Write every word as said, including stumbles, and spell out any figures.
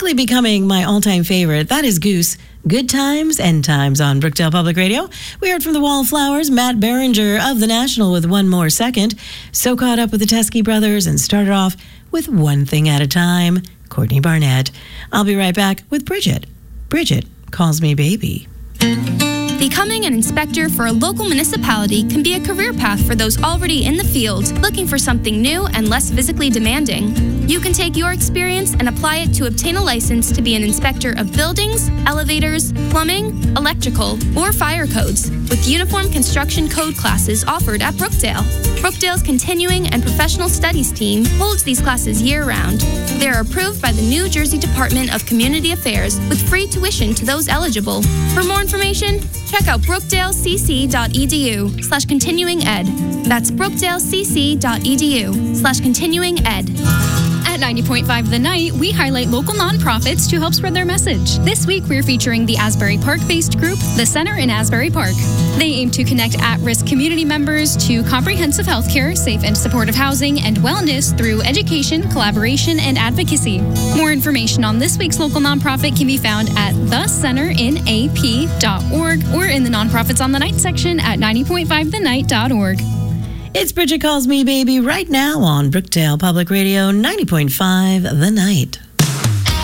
quickly becoming my all-time favorite. That is Goose. Good Times, End Times on Brookdale Public Radio. We heard from the Wallflowers, Matt Berenger of The National with One More Second. So caught up with the Teskey Brothers and started off with One Thing at a Time, Courtney Barnett. I'll be right back with Bridget. Bridget calls me baby. Becoming an inspector for a local municipality can be a career path for those already in the field, looking for something new and less physically demanding. You can take your experience and apply it to obtain a license to be an inspector of buildings, elevators, plumbing, electrical, or fire codes, with uniform construction code classes offered at Brookdale. Brookdale's Continuing and Professional Studies team holds these classes year-round. They are approved by the New Jersey Department of Community Affairs with free tuition to those eligible. For more information, check out brookdalecc.edu slash continuing ed. That's brookdalecc.edu slash continuing ed. At ninety point five The Night, we highlight local nonprofits to help spread their message. This week, we're featuring the Asbury Park-based group, The Center in Asbury Park. They aim to connect at-risk community members to comprehensive healthcare, safe and supportive housing, and wellness through education, collaboration, and advocacy. More information on this week's local nonprofit can be found at the center in a p dot org or in the Nonprofits on the Night section at ninety point five the night dot org. It's Bridget Calls Me Baby right now on Brookdale Public Radio ninety point five The Night.